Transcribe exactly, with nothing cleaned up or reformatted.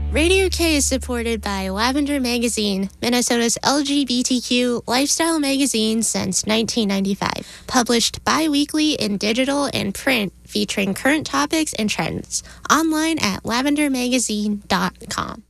Radio K is supported by Lavender Magazine, Minnesota's L G B T Q lifestyle magazine since nineteen ninety-five. Published bi-weekly in digital and print, featuring current topics and trends. Online at lavender magazine dot com.